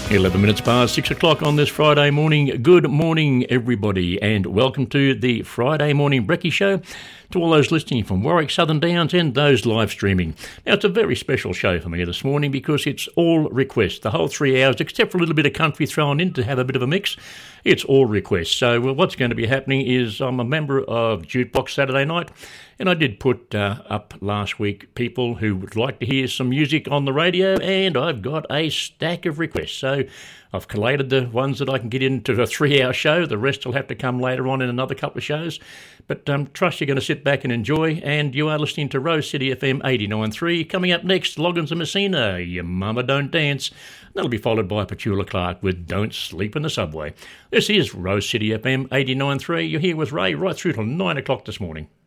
11 minutes past 6 o'clock on this Friday morning. Good morning, everybody, and welcome to the Friday Morning Brekkie Show. To all those listening from Warwick, Southern Downs, and those live streaming. Now, it's a very special show for me this morning because it's all requests. The whole 3 hours, except for a little bit of country thrown in to have a bit of a mix, it's all requests. So what's going to be happening is I'm a member of Jukebox Saturday Night, and I did put up last week people who would like to hear some music on the radio, and I've got a stack of requests. So I've collated the ones that I can get into a 3-hour show. The rest will have to come later on in another couple of shows. But trust you're going to sit back and enjoy. And you are listening to Rose City FM 89.3. Coming up next, Loggins and Messina, Your Mama Don't Dance. That'll be followed by Petula Clark with Don't Sleep in the Subway. This is Rose City FM 89.3. You're here with Ray right through till 9 o'clock this morning.